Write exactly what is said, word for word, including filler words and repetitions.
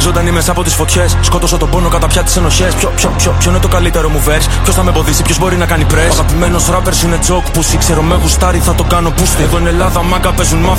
Ζωντανή μέσα από τις φωτιές. Σκότωσα τον πόνο κατά πια τις ενοχές. Ποιο, ποιο, ποιο, ποιο είναι το καλύτερο μου verse? Ποιος θα με εμποδίσει, ποιος μπορεί να κάνει press? Ο αγαπημένος rappers είναι joke pussy. Ξέρω με γουστάρι, θα το κάνω pussy. Εδώ είναι Ελλάδα, μάγκα παίζουν μάφια.